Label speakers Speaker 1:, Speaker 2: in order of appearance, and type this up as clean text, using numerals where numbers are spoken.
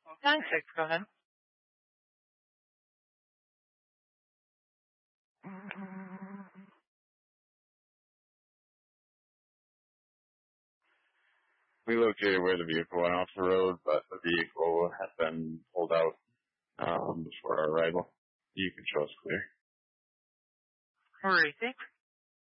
Speaker 1: 9-6, go ahead.
Speaker 2: We located where the vehicle went off the road, but the vehicle had been pulled out before our arrival. You can show us clear.
Speaker 1: All right, thanks.